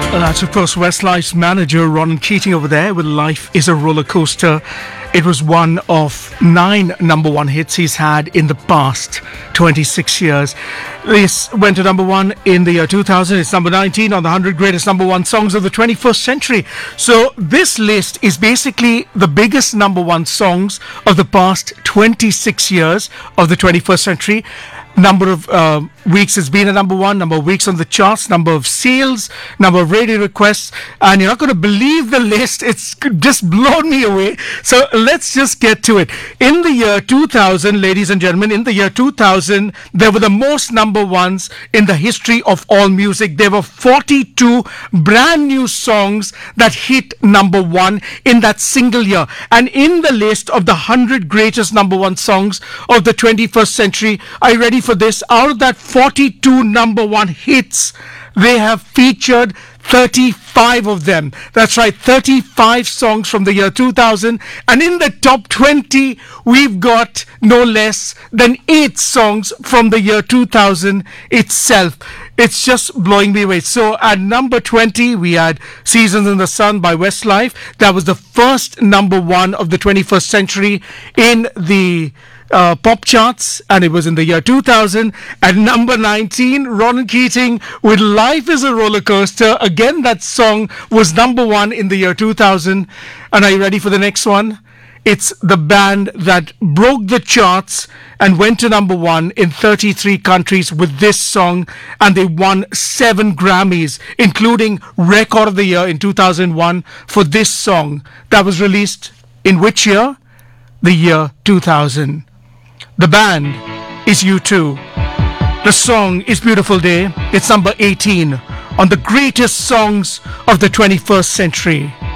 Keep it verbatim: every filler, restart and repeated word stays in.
Well, that's of course Westlife's manager Ron Keating over there with Life is a Roller Coaster. It was one of nine number one hits he's had in the past twenty-six years. This went to number one in the year two thousand. It's number nineteen on the one hundred greatest number one songs of the twenty-first century. So this list is basically the biggest number one songs of the past twenty-six years of the twenty-first century. Number of uh, weeks it's been a number one, number of weeks on the charts, number of sales, number of radio requests, and you're not going to believe the list. It's just blown me away. So let's just get to it. In the year two thousand, ladies and gentlemen, in the year two thousand, there were the most number ones in the history of all music. There were forty-two brand new songs that hit number one in that single year. And in the list of the one hundred greatest number one songs of the twenty-first century, are you ready for this? Out of that forty-two number one hits, they have featured thirty-five of them. That's right, thirty-five songs from the year two thousand. And in the top twenty, we've got no less than eight songs from the year two thousand itself. It's just blowing me away. So at number twenty, we had Seasons in the Sun by Westlife. That was the first number one of the twenty-first century in the Uh, pop charts, and it was in the year two thousand. At number nineteen, Ron Keating with Life is a Roller Coaster. Again, that song was number one in the year two thousand. And are you ready for the next one? It's the band that broke the charts and went to number one in thirty-three countries with this song, and they won seven Grammys, including Record of the Year in two thousand one for this song. That was released in which year? The year two thousand. The band is U two. The song is Beautiful Day. It's number eighteen on the greatest songs of the twenty-first century.